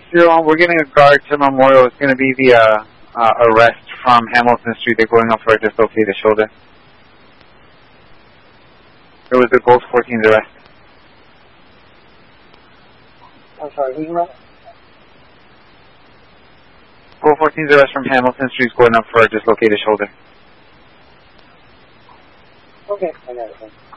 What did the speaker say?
We're getting a guard to Memorial. It's going to be the arrest from Hamilton Street. They're going up for a dislocated shoulder. It was the Gold 14's arrest. I'm sorry, who's arrest? Gold 14's arrest from Hamilton Street is going up for a dislocated shoulder. Okay, I got it.